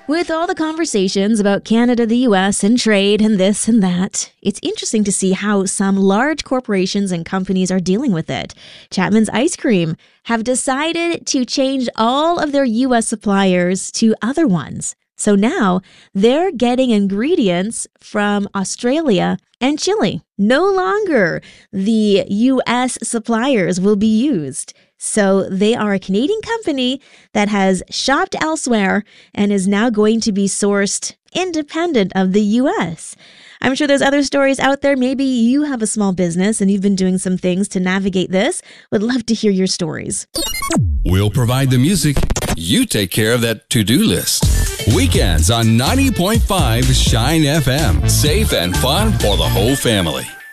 With all the conversations about Canada, the US, and trade and this and that, it's interesting to see how some large corporations and companies are dealing with it. Chapman's Ice Cream have decided to change all of their US suppliers to other ones. So now they're getting ingredients from Australia and Chile. No longer the US suppliers will be used. So they are a Canadian company that has shopped elsewhere and is now going to be sourced independent of the US. I'm sure there's other stories out there. Maybe you have a small business and you've been doing some things to navigate this. Would love to hear your stories. We'll provide the music. You take care of that to-do list. Weekends on 90.5 Shine FM. Safe and fun for the whole family.